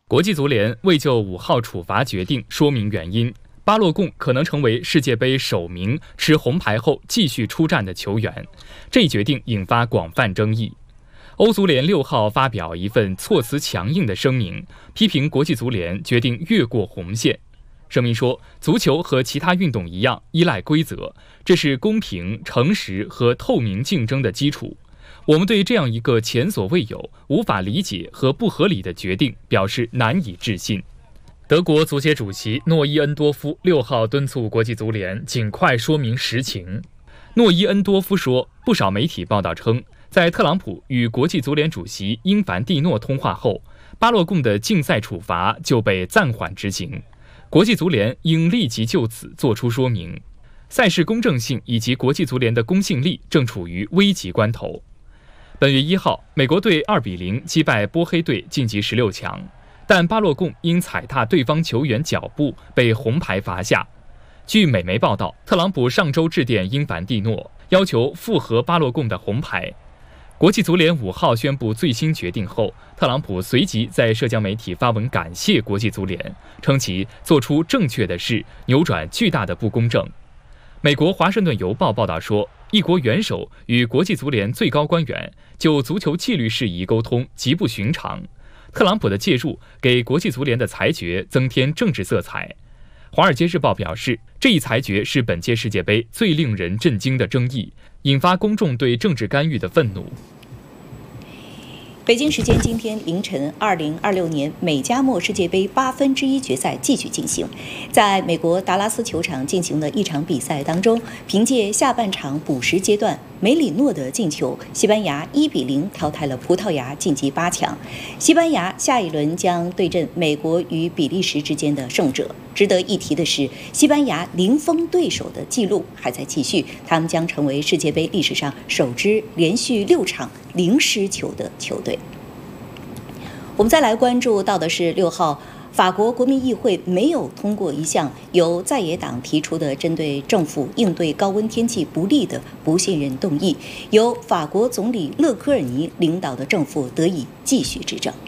国际足联未就5号处罚决定说明原因。巴洛贡可能成为世界杯首名持红牌后继续出战的球员，这一决定引发广泛争议。欧足联6号发表一份措辞强硬的声明，批评国际足联决定越过红线。声明说，足球和其他运动一样依赖规则，这是公平、诚实和透明竞争的基础。我们对这样一个前所未有、无法理解和不合理的决定表示难以置信。德国足协主席诺伊恩多夫6号敦促国际足联尽快说明实情。诺伊恩多夫说，不少媒体报道称，在特朗普与国际足联主席英凡蒂诺通话后，巴洛贡的禁赛处罚就被暂缓执行。国际足联应立即就此作出说明。赛事公正性以及国际足联的公信力正处于危急关头。本月1号，美国队2-0击败波黑队晋级16强，但巴洛贡因踩踏对方球员脚步被红牌罚下。据美媒报道，特朗普上周致电英凡蒂诺，要求复核巴洛贡的红牌。国际足联5号宣布最新决定后，特朗普随即在社交媒体发文感谢国际足联，称其做出正确的事，扭转巨大的不公正。美国《华盛顿邮报》报道说，一国元首与国际足联最高官员就足球纪律事宜沟通极不寻常。特朗普的介入给国际足联的裁决增添政治色彩。《华尔街日报》表示，这一裁决是本届世界杯最令人震惊的争议，引发公众对政治干预的愤怒。 北京时间今天凌晨，2026年美加墨世界杯1/8决赛继续进行。在美国达拉斯球场进行的一场比赛当中，凭借下半场补时阶段梅里诺的进球，西班牙1-0淘汰了葡萄牙，晋级8强。西班牙下一轮将对阵美国与比利时之间的胜者。值得一提的是，西班牙零封对手的记录还在继续，他们将成为世界杯历史上首支连续6场0失球的球队。我们再来关注到的是6号，法国国民议会没有通过一项由在野党提出的针对政府应对高温天气不利的不信任动议，由法国总理勒科尔尼领导的政府得以继续执政。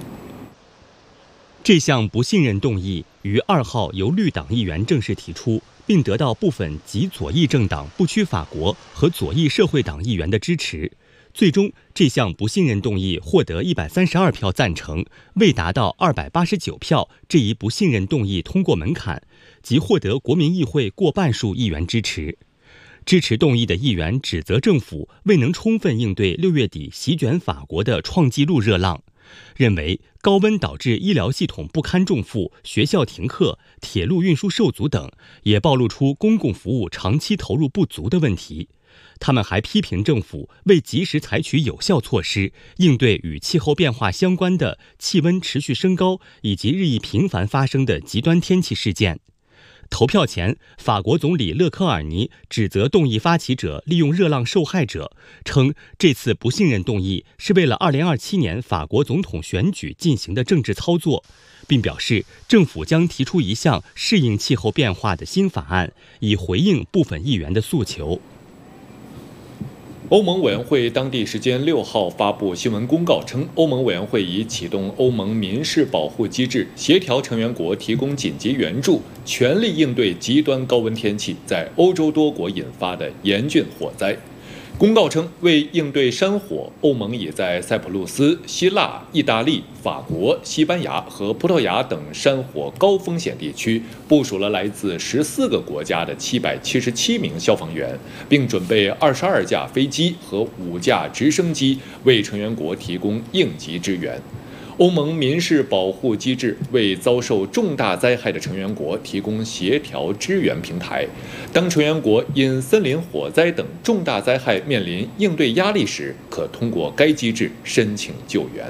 这项不信任动议于2号由绿党议员正式提出，并得到部分极左翼政党不屈法国和左翼社会党议员的支持。最终，这项不信任动议获得132票赞成，未达到289票这一不信任动议通过门槛，即获得国民议会过半数议员支持。支持动议的议员指责政府未能充分应对6月底席卷法国的创纪录热浪，认为高温导致医疗系统不堪重负，学校停课，铁路运输受阻等，也暴露出公共服务长期投入不足的问题。他们还批评政府未及时采取有效措施，应对与气候变化相关的气温持续升高以及日益频繁发生的极端天气事件。投票前，法国总理勒科尔尼指责动议发起者利用热浪受害者，称这次不信任动议是为了2027年法国总统选举进行的政治操作，并表示政府将提出一项适应气候变化的新法案，以回应部分议员的诉求。 欧盟委员会当地时间6号发布新闻公告称，欧盟委员会已启动欧盟民事保护机制，协调成员国提供紧急援助，全力应对极端高温天气在欧洲多国引发的严峻火灾。公告称，为应对山火，欧盟已在塞浦路斯、希腊、意大利、法国、西班牙和葡萄牙等山火高风险地区部署了来自14个国家的777名消防员，并准备22架飞机和5架直升机为成员国提供应急支援。欧盟民事保护机制为遭受重大灾害的成员国提供协调支援平台。当成员国因森林火灾等重大灾害面临应对压力时，可通过该机制申请救援。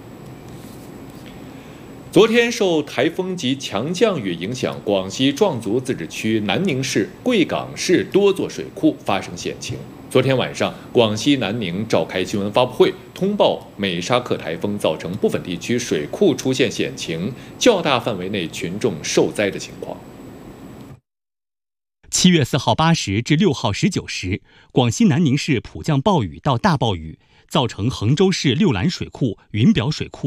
昨天受台风及强降雨影响，广西壮族自治区南宁市、贵港市多座水库发生险情。昨天晚上，广西南宁召开新闻发布会，通报美沙克台风造成部分地区水库出现险情，较大范围内群众受灾的情况。 7月4号8时至6号19时，广西南宁市普降暴雨到大暴雨，造成衡州市六兰水库、云表水库